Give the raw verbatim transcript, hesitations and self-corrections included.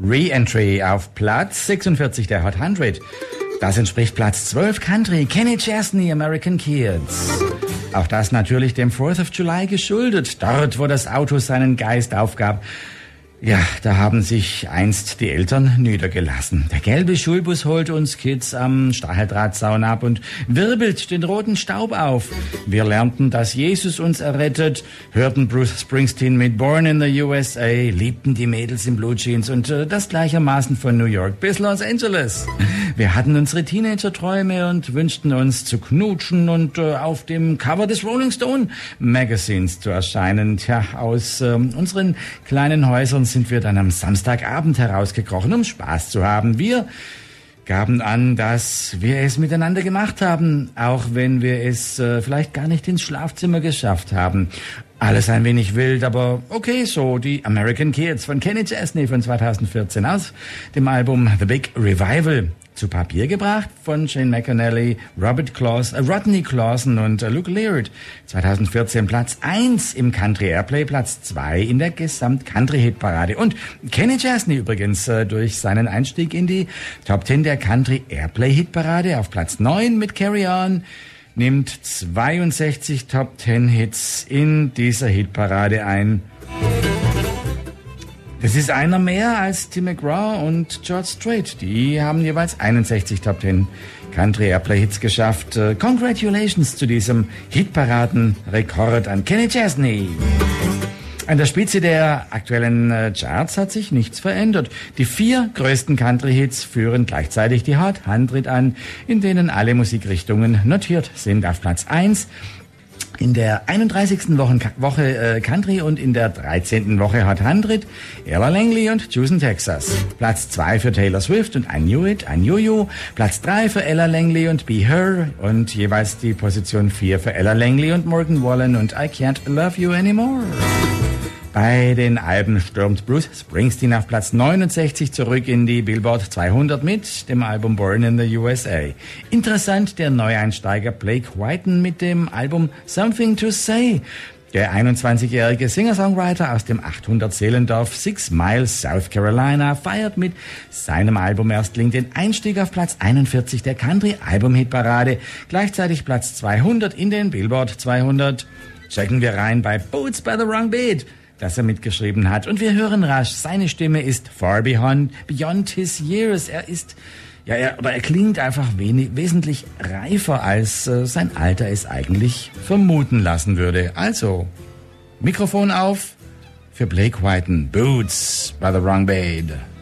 Re-Entry auf Platz sechsundvierzig der Hot hundert. Das entspricht Platz zwölf Country, Kenny Chesney, American Kids. Auch das natürlich dem Fourth of July geschuldet, dort wo das Auto seinen Geist aufgab. Ja, da haben sich einst die Eltern niedergelassen. Der gelbe Schulbus holt uns Kids am Stacheldrahtzaun ab und wirbelt den roten Staub auf. Wir lernten, dass Jesus uns errettet, hörten Bruce Springsteen mit Born in the U S A, liebten die Mädels in Blue Jeans und äh, das gleichermaßen von New York bis Los Angeles. Wir hatten unsere Teenager-Träume und wünschten uns zu knutschen und äh, auf dem Cover des Rolling Stone Magazines zu erscheinen. Tja, aus äh, unseren kleinen Häusern sind wir dann am Samstagabend herausgekrochen, um Spaß zu haben. Wir gaben an, dass wir es miteinander gemacht haben, auch wenn wir es äh, vielleicht gar nicht ins Schlafzimmer geschafft haben. Alles ein wenig wild, aber okay, so die American Kids von Kenny Chesney von zweitausendvierzehn aus dem Album The Big Revival. Zu Papier gebracht von Shane McAnally, Robert Claus, äh, Rodney Clawson und äh, Luke Leard. zweitausendvierzehn Platz eins im Country Airplay, Platz zwei in der Gesamt-Country-Hitparade. Und Kenny Chesney übrigens äh, durch seinen Einstieg in die Top zehn der Country Airplay-Hitparade auf Platz neun mit Carry On nimmt zweiundsechzig Top zehn Hits in dieser Hitparade ein. Das ist einer mehr als Tim McGraw und George Strait. Die haben jeweils einundsechzig Top zehn Country Airplay Hits geschafft. Uh, congratulations zu diesem Hitparaden-Rekord an Kenny Chesney. An der Spitze der aktuellen äh, Charts hat sich nichts verändert. Die vier größten Country-Hits führen gleichzeitig die Hot hundert an, in denen alle Musikrichtungen notiert sind. Auf Platz eins in der einunddreißigsten Woche, Woche äh, Country und in der dreizehnten Woche Hot hundert Ella Langley und Houston, Texas. Platz zwei für Taylor Swift und I Knew It, I Knew You. Platz drei für Ella Langley und Be Her und jeweils die Position vier für Ella Langley und Morgan Wallen und I Can't Love You Anymore. Bei den Alben stürmt Bruce Springsteen auf Platz neunundsechzig zurück in die Billboard zweihundert mit dem Album Born in the U S A. Interessant der Neueinsteiger Blake Whiten mit dem Album Something to Say. Der einundzwanzigjährige Singer-Songwriter aus dem achthundert Seelendorf Six Miles, South Carolina, feiert mit seinem Album-Erstling den Einstieg auf Platz einundvierzig der Country-Album-Hitparade, gleichzeitig Platz zweihundert in den Billboard zweihundert. Checken wir rein bei Boots by the Wrong Beat, das er mitgeschrieben hat. Und wir hören rasch, seine Stimme ist far beyond, beyond his years. Er ist, ja, er, aber er klingt einfach wenig, wesentlich reifer, als äh, sein Alter es eigentlich vermuten lassen würde. Also, Mikrofon auf für Blake Whiten, Boots by the Wrong Beat.